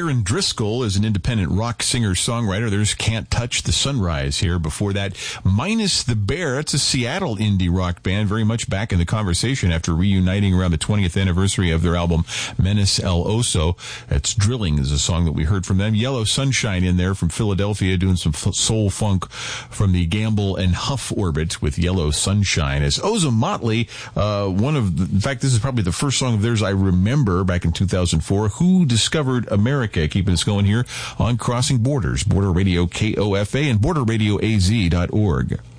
Aaron Driscoll is an independent rock singer-songwriter. There's Can't Touch the Sunrise here. Before that, Minus the Bear. It's a Seattle indie rock band, very much back in the conversation after reuniting around the 20th anniversary of their album Menace El Oso. It's Drilling is a song that we heard from them. Yellow Sunshine in there from Philadelphia, doing some soul funk from the Gamble and Huff orbit with Yellow Sunshine. As Ozomatli, in fact, this is probably the first song of theirs I remember back in 2004. Who Discovered America? Keeping us going here on Crossing Borders, Border Radio KOFA and BorderRadioAZ.org.